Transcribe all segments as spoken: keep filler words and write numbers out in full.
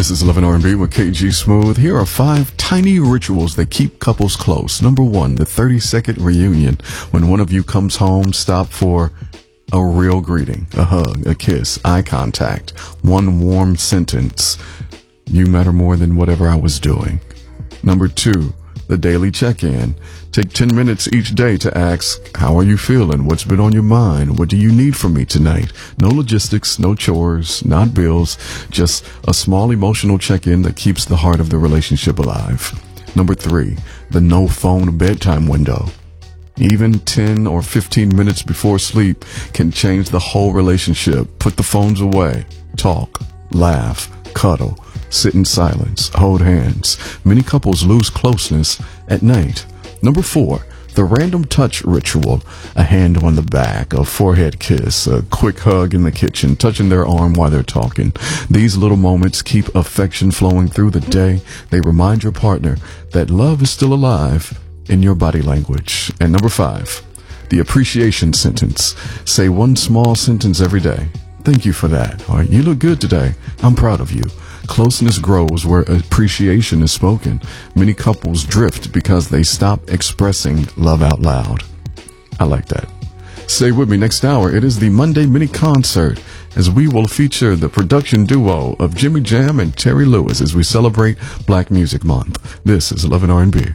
This is Love and R and B with K G Smooth. Here are five tiny rituals that keep couples close. Number one, the thirty-second reunion. When one of you comes home, stop for a real greeting, a hug, a kiss, eye contact, one warm sentence. You matter more than whatever I was doing. Number two, the daily check-in. Take ten minutes each day to ask, how are you feeling? What's been on your mind? What do you need from me tonight? No logistics, no chores, not bills, just a small emotional check-in that keeps the heart of the relationship alive. Number three, the no phone bedtime window. Even ten or fifteen minutes before sleep can change the whole relationship. Put the phones away. Talk, laugh, cuddle, sit in silence, hold hands. Many couples lose closeness at night. Number four, the random touch ritual. A hand on the back, a forehead kiss, a quick hug in the kitchen, touching their arm while they're talking. These little moments keep affection flowing through the day. They remind your partner that love is still alive in your body language. And number five, the appreciation sentence. Say one small sentence every day. Thank you for that. Or, you look good today. I'm proud of you. Closeness grows where appreciation is spoken. Many couples drift because they stop expressing love out loud. I like that. Stay with me next hour. It is the Monday mini concert as we will feature the production duo of Jimmy Jam and Terry Lewis as we celebrate Black Music Month. This is Love and R and B.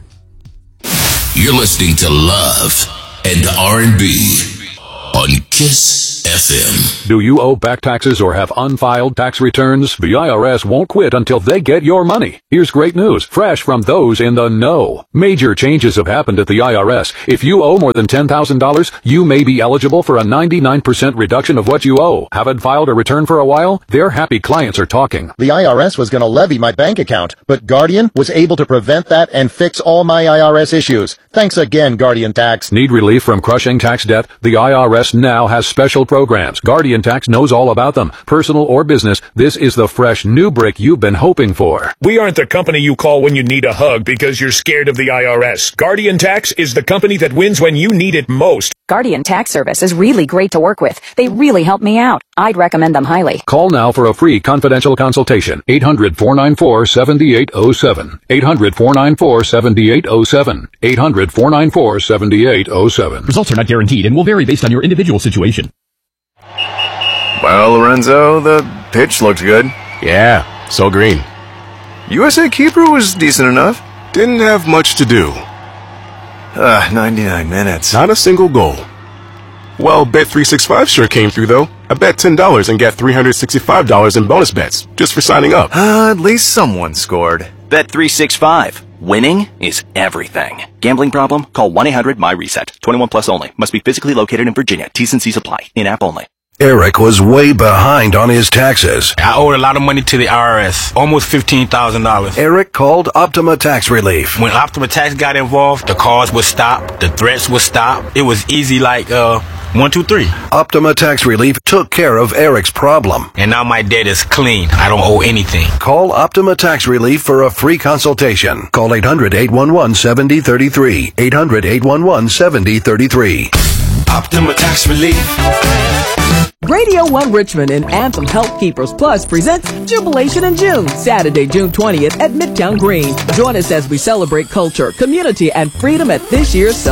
You're listening to Love and R and B on Kiss F M. Do you owe back taxes or have unfiled tax returns? The I R S won't quit until they get your money. Here's great news, fresh from those in the know. Major changes have happened at the I R S. If you owe more than ten thousand dollars, you may be eligible for a ninety-nine percent reduction of what you owe. Haven't filed a return for a while? Their happy clients are talking. The I R S was going to levy my bank account, but Guardian was able to prevent that and fix all my I R S issues. Thanks again, Guardian Tax. Need relief from crushing tax debt? The I R S now has special programs. Guardian Tax knows all about them. Personal or business, this is the fresh new brick you've been hoping for. We aren't the company you call when you need a hug because you're scared of the I R S. Guardian Tax is the company that wins when you need it most. Guardian Tax Service is really great to work with. They really help me out. I'd recommend them highly. Call now for a free confidential consultation. eight hundred, four nine four, seven eight zero seven. eight hundred, four nine four, seven eight zero seven. eight hundred, four nine four, seven eight zero seven. Results are not guaranteed and will vary based on your individual situation. Well, Lorenzo, the pitch looked good. Yeah, so green. U S A keeper was decent enough. Didn't have much to do. Uh, ninety-nine minutes. Not a single goal. Well, Bet three sixty-five sure came through, though. I bet ten dollars and got three hundred sixty-five dollars in bonus bets just for signing up. Uh, at least someone scored. Bet three sixty-five. Winning is everything. Gambling problem? Call one eight hundred my reset. twenty-one plus only. Must be physically located in Virginia. T's and C's apply. In-app only. Eric was way behind on his taxes. I owed a lot of money to the I R S, almost fifteen thousand dollars. Eric called Optima Tax Relief. When Optima Tax got involved, the calls would stop, the threats would stop. It was easy like, uh, one, two, three. Optima Tax Relief took care of Eric's problem. And now my debt is clean. I don't owe anything. Call Optima Tax Relief for a free consultation. Call eight hundred, eight one one, seven zero three three. eight hundred, eight one one, seven zero three three. Optima Tax Relief. Radio one Richmond and Anthem Health Keepers Plus presents Jubilation in June, Saturday, June twentieth at Midtown Green. Join us as we celebrate culture, community, and freedom at this year's